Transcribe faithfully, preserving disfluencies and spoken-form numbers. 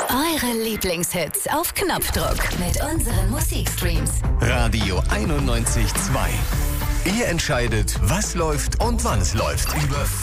Eure Lieblingshits auf Knopfdruck mit unseren Musikstreams. Radio einundneunzig Komma zwei. Ihr entscheidet, was läuft und wann es läuft. Über